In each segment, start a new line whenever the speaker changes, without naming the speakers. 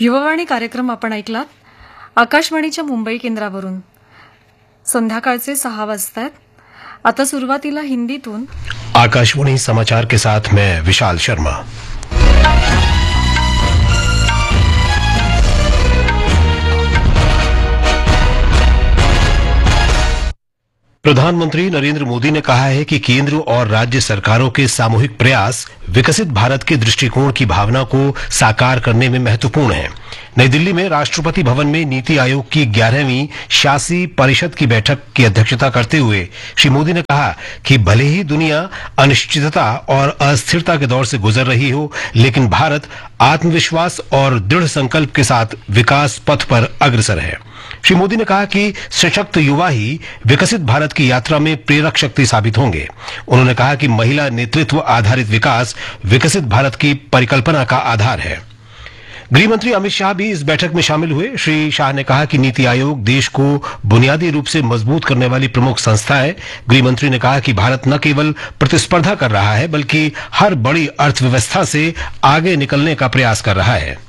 युववाणी कार्यक्रम आपण ऐकलात आकाशवाणीच्या मुंबई केंद्रावरून। संध्याकाळचे 6 वाजतात। आता सुरुवातीला हिंदीतून
आकाशवाणी समाचार के साथ मैं विशाल शर्मा। प्रधानमंत्री नरेंद्र मोदी ने कहा है कि केंद्र और राज्य सरकारों के सामूहिक प्रयास विकसित भारत के दृष्टिकोण की भावना को साकार करने में महत्वपूर्ण हैं। नई दिल्ली में राष्ट्रपति भवन में नीति आयोग की 11वीं शासी परिषद की बैठक की अध्यक्षता करते हुए श्री मोदी ने कहा कि भले ही दुनिया अनिश्चितता और अस्थिरता के दौर से गुजर रही हो, लेकिन भारत आत्मविश्वास और दृढ़ संकल्प के साथ विकास पथ पर अग्रसर है। श्री मोदी ने कहा कि सशक्त युवा ही विकसित भारत की यात्रा में प्रेरक शक्ति साबित होंगे। उन्होंने कहा कि महिला नेतृत्व आधारित विकास विकसित भारत की परिकल्पना का आधार है। गृह मंत्री अमित शाह भी इस बैठक में शामिल हुए। श्री शाह ने कहा कि नीति आयोग देश को बुनियादी रूप से मजबूत करने वाली प्रमुख संस्था है। गृह मंत्री ने कहा कि भारत न केवल प्रतिस्पर्धा कर रहा है, बल्कि हर बड़ी अर्थव्यवस्था से आगे निकलने का प्रयास कर रहा है।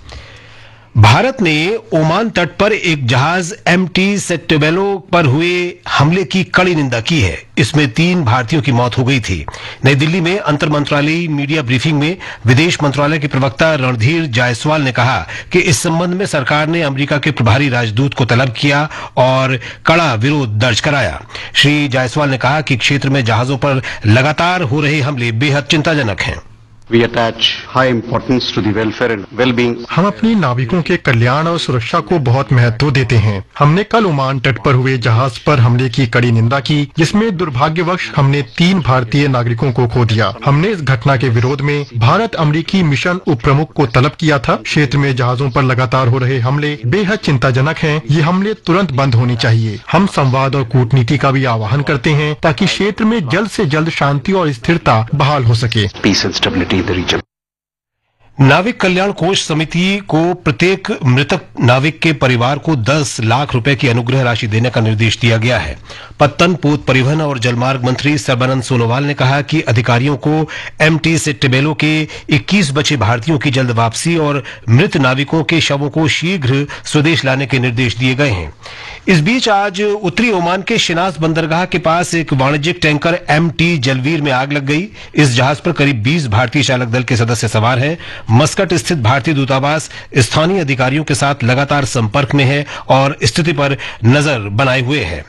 भारत ने ओमान तट पर एक जहाज MT सेंटेबेलो पर हुए हमले की कड़ी निंदा की है। इसमें 3 भारतीयों की मौत हो गई थी। नई दिल्ली में अंतर मंत्रालयी मीडिया ब्रीफिंग में विदेश मंत्रालय के प्रवक्ता रणधीर जायसवाल ने कहा कि इस संबंध में सरकार ने अमेरिका के प्रभारी राजदूत को तलब किया और कड़ा विरोध दर्ज कराया। श्री जायसवाल ने कहा कि क्षेत्र में जहाजों पर लगातार हो रहे हमले बेहद चिंताजनक हैं।
We attach high importance to the welfare and well-being.
हम अपने नाविकों के कल्याण और सुरक्षा को बहुत महत्व देते हैं। हमने कल ओमान तट पर हुए जहाज पर हमले की कड़ी निंदा की, जिसमें दुर्भाग्यवश हमने 3 भारतीय नागरिकों को खो दिया। हमने इस घटना के विरोध में भारत अमेरिकी मिशन उप प्रमुख को तलब किया था। क्षेत्र में जहाजों पर लगातार हो रहे हमले बेहद चिंताजनक हैं। ये हमले तुरंत बंद होने चाहिए। हम संवाद और कूटनीति का भी आह्वान करते हैं ताकि क्षेत्र में जल्द से जल्द शांति और स्थिरता बहाल हो सके।
Peace and stability in the region.
नाविक कल्याण कोष समिति को प्रत्येक मृतक नाविक के परिवार को 10 लाख रुपए की अनुग्रह राशि देने का निर्देश दिया गया है। पत्तन, पोत परिवहन और जलमार्ग मंत्री सर्बानंद सोनोवाल ने कहा कि अधिकारियों को MT सेंटेबेलो के 21 बचे भारतीयों की जल्द वापसी और मृत नाविकों के शवों को शीघ्र स्वदेश लाने के निर्देश दिए गए हैं। इस बीच आज उत्तरी ओमान के शिनास बंदरगाह के पास एक वाणिज्यिक टैंकर MT जलवीर में आग लग गई। इस जहाज पर करीब 20 भारतीय चालक दल के सदस्य सवार हैं। मस्कट स्थित भारतीय दूतावास स्थानीय अधिकारियों के साथ लगातार संपर्क में है और स्थिति पर नजर बनाए हुए है।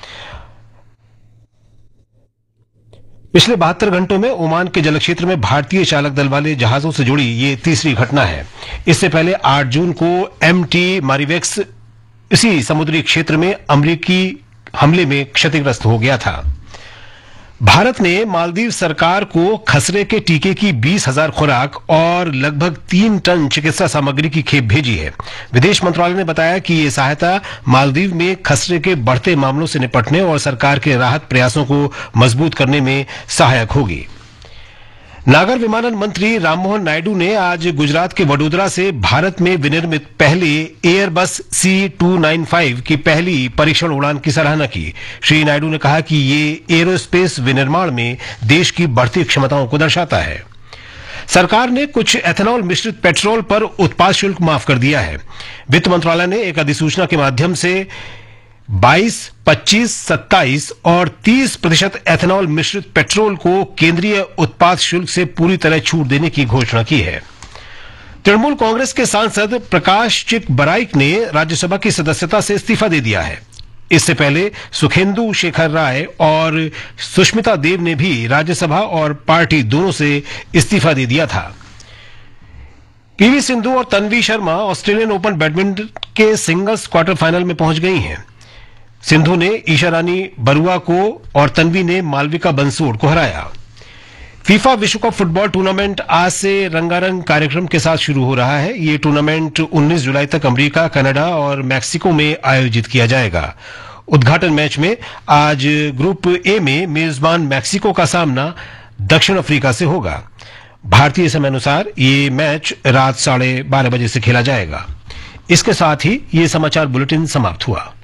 पिछले 72 घंटों में ओमान के जलक्षेत्र में भारतीय चालक दल वाले जहाजों से जुड़ी ये तीसरी घटना है। इससे पहले 8 जून को MT मारिवेक्स इसी समुद्री क्षेत्र में अमेरिकी हमले में क्षतिग्रस्त हो गया था। भारत ने मालदीव सरकार को खसरे के टीके की 20,000 खुराक और लगभग 3 टन चिकित्सा सामग्री की खेप भेजी है। विदेश मंत्रालय ने बताया कि ये सहायता मालदीव में खसरे के बढ़ते मामलों से निपटने और सरकार के राहत प्रयासों को मजबूत करने में सहायक होगी। नागर विमानन मंत्री राममोहन नायडू ने आज गुजरात के वडोदरा से भारत में विनिर्मित पहले एयरबस C295 की पहली परीक्षण उड़ान की सराहना की। श्री नायडू ने कहा कि ये एरोस्पेस विनिर्माण में देश की बढ़ती क्षमताओं को दर्शाता है। सरकार ने कुछ एथेनॉल मिश्रित पेट्रोल पर उत्पाद शुल्क माफ कर दिया है। वित्त मंत्रालय ने एक अधिसूचना के माध्यम से 22, 25, 27 और 30% एथेनॉल मिश्रित पेट्रोल को केंद्रीय उत्पाद शुल्क से पूरी तरह छूट देने की घोषणा की है। तृणमूल कांग्रेस के सांसद प्रकाश चिक बराइक ने राज्यसभा की सदस्यता से इस्तीफा दे दिया है। इससे पहले सुखेंदु शेखर राय और सुष्मिता देव ने भी राज्यसभा और पार्टी दोनों से इस्तीफा दे दिया था। PV सिंधु और Tanvi Sharma Australian open badminton के सिंगल्स क्वार्टर फाइनल में पहुंच गई हैं। सिंधु ने ईशा रानी बरुआ को और तन्वी ने मालविका बंसोड़ को हराया। फीफा विश्व कप फुटबॉल टूर्नामेंट आज से रंगारंग कार्यक्रम के साथ शुरू हो रहा है। ये टूर्नामेंट 19 जुलाई तक अमेरिका, कनाडा और मैक्सिको में आयोजित किया जाएगा। उद्घाटन मैच में आज ग्रुप ए में मेजबान मैक्सिको का सामना दक्षिण अफ्रीका से होगा। भारतीय समय अनुसार ये मैच रात 12:30 बजे से खेला जाएगा। इसके साथ ही ये समाचार बुलेटिन समाप्त हुआ।